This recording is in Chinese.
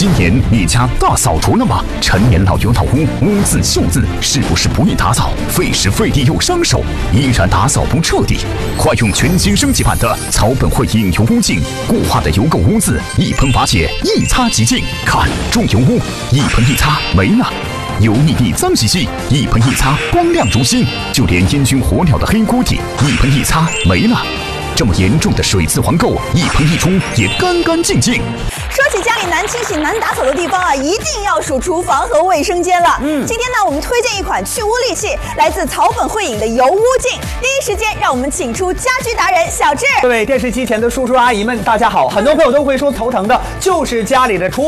今年你家大扫除了吗？陈年老油老屋，污渍锈渍，是不是不易打扫？费时费力又伤手，依然打扫不彻底？快用全新升级版的草本汇影油污净，固化的油垢污渍一喷瓦解，一擦即净。看，重油污一喷一擦没了。油腻地脏兮兮，一喷一擦光亮如新，就连烟熏火燎的黑锅底，一喷一擦没了。这么严重的水渍黄垢，一喷一冲也干干净净。 说起家里难清洗、难打扫的地方啊，一定要数厨房和卫生间了。今天呢，我们推荐一款去污利器，来自草本汇影的油污净。第一时间，让我们请出家居达人小智。 各位电视机前的叔叔阿姨们，大家好！很多朋友都会说头疼的就是家里的厨